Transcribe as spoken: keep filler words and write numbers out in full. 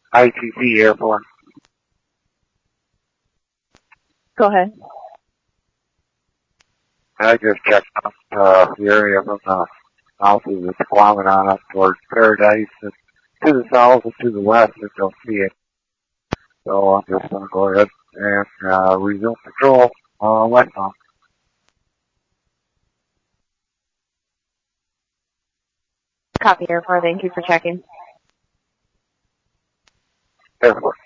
I T C Airport. Go ahead. I just checked out uh, the area from the houses that's climbing on up towards Paradise, and to the south and to the west, and don't see it. So I'm just going to go ahead and uh, resume patrol uh, westbound. Copy, Airport. Thank you for checking. Airport.